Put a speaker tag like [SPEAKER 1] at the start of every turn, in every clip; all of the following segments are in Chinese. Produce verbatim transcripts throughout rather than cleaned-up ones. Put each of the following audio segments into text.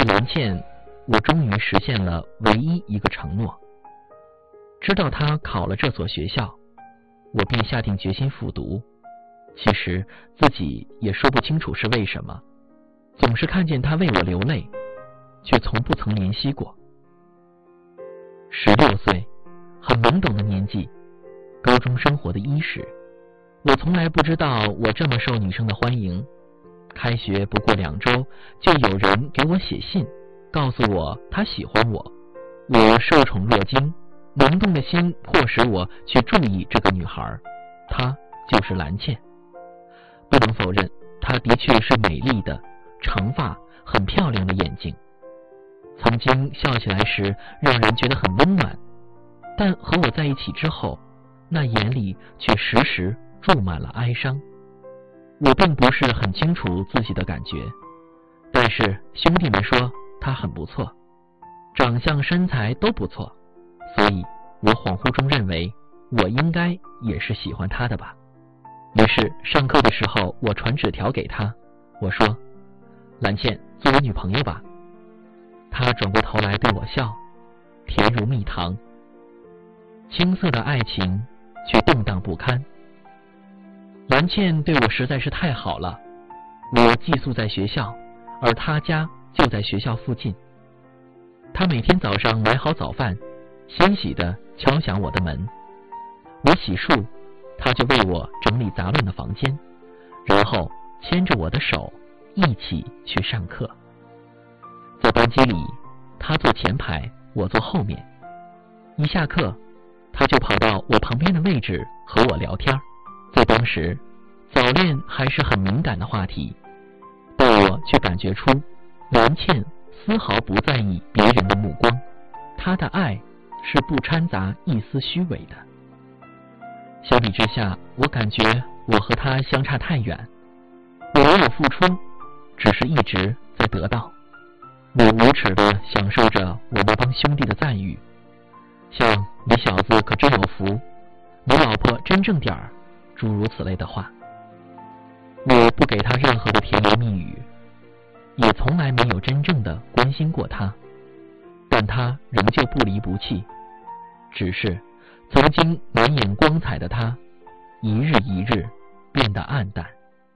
[SPEAKER 1] 蓝倩，我终于实现了唯一一个承诺。知道她考了这所学校，我便下定决心复读。其实自己也说不清楚是为什么，总是看见她为我流泪，却从不曾怜惜过。十六岁，很懵懂的年纪，高中生活的伊始，我从来不知道我这么受女生的欢迎。开学不过两周，就有人给我写信，告诉我他喜欢我。我受宠若惊，萌动的心迫使我去注意这个女孩，她就是蓝倩。不能否认，她的确是美丽的，长发，很漂亮的眼睛，曾经笑起来时让人觉得很温暖，但和我在一起之后，那眼里却时时注满了哀伤。我并不是很清楚自己的感觉，但是兄弟们说他很不错，长相身材都不错，所以我恍惚中认为我应该也是喜欢他的吧。于是上课的时候，我传纸条给他，我说：蓝倩，做我女朋友吧。他转过头来对我笑，甜如蜜糖。青涩的爱情却动荡不堪。蓝倩对我实在是太好了，我寄宿在学校，而她家就在学校附近。她每天早上买好早饭，欣喜地敲响我的门。我洗漱，她就为我整理杂乱的房间，然后牵着我的手一起去上课。在班级里，她坐前排，我坐后面。一下课，她就跑到我旁边的位置和我聊天。在当时，早恋还是很敏感的话题，但我却感觉出蓝倩丝毫不在意别人的目光，她的爱是不掺杂一丝虚伪的。相比之下，我感觉我和她相差太远。我没有付出，只是一直在得到。我无耻地享受着我那帮兄弟的赞誉，像你小子可真有福，你老婆真正点儿，诸如此类的话。我不给他任何的甜言蜜语，也从来没有真正的关心过他，但他仍旧不离不弃。只是曾经满眼光彩的他，一日一日变得暗淡。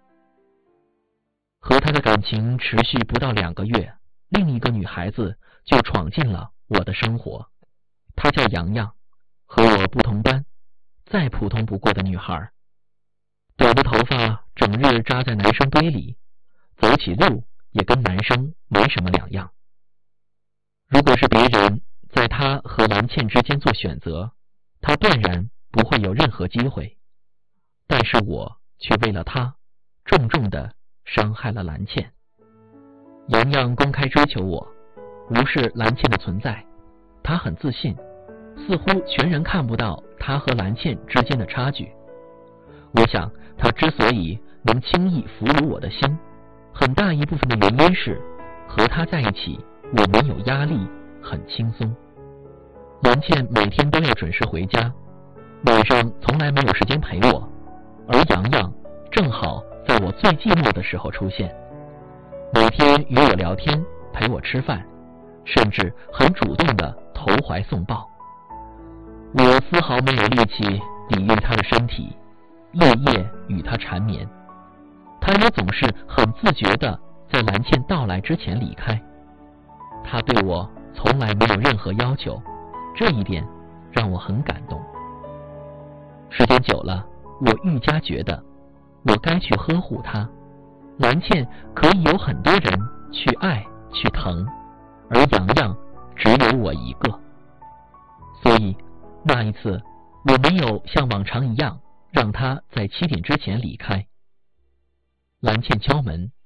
[SPEAKER 1] 和他的感情持续不到两个月，另一个女孩子就闯进了我的生活。她叫洋洋，和我不同班，再普通不过的女孩。短的头发整日扎在男生堆里，走起路也跟男生没什么两样。如果是别人在他和蓝倩之间做选择，他断然不会有任何机会，但是我却为了他重重地伤害了蓝倩。洋洋公开追求我，无视蓝倩的存在，他很自信，似乎全然看不到他和蓝倩之间的差距。我想他之所以能轻易俘虏我的心，很大一部分的原因是和他在一起我没有压力，很轻松。蓝倩每天都要准时回家，晚上从来没有时间陪我，而洋洋正好在我最寂寞的时候出现，每天与我聊天，陪我吃饭，甚至很主动地投怀送抱。我丝毫没有力气抵御他的身体，夜夜与他缠绵，他也总是很自觉地在蓝倩到来之前离开。他对我从来没有任何要求，这一点让我很感动。时间久了，我愈加觉得我该去呵护他。蓝倩可以有很多人去爱去疼，而洋洋只有我一个。所以那一次我没有像往常一样让他在七点之前离开。蓝倩敲门，